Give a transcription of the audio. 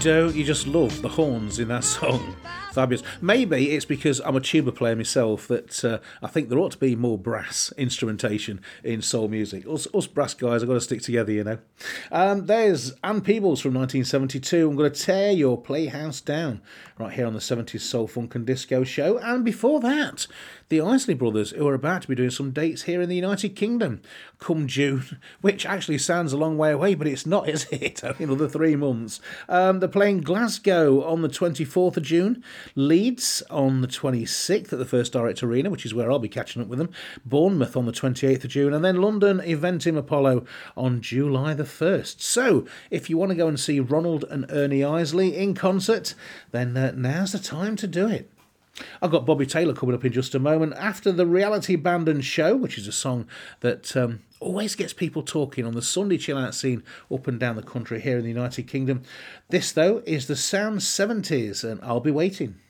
don't you just love the horns in that song? Fabulous. Maybe it's because I'm a tuba player myself that I think there ought to be more brass instrumentation in soul music. Us brass guys have got to stick together, you know. There's Ann Peebles from 1972. I'm going to tear your playhouse down right here on the 70s Soul, Funk and Disco show. And before that, the Isley Brothers, who are about to be doing some dates here in the United Kingdom come June, which actually sounds a long way away, but it's not, is it? Another 3 months. They're playing Glasgow on the 24th of June, Leeds on the 26th at the First Direct Arena, which is where I'll be catching up with them, Bournemouth on the 28th of June, and then London Eventim Apollo on July the 1st. So, if you want to go and see Ronald and Ernie Isley in concert, then now's the time to do it. I've got Bobby Taylor coming up in just a moment after the Reality Band and Show, which is a song that always gets people talking on the Sunday chill-out scene up and down the country here in the United Kingdom. This, though, is the Sound 70s, and I'll be waiting.